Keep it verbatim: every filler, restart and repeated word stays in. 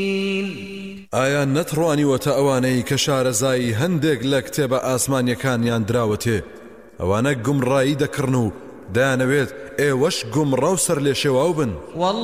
ئایا نەتڕوانیوەتە ئەوانەی کە شارەزایی هەندێک لە کتێبە ئاسمانیەکانیان دراوەتێ ئەوانە گومڕایی دەکڕن و دەیانەوێت ئێوەش گومڕە و سەر لێ شێواو بن؟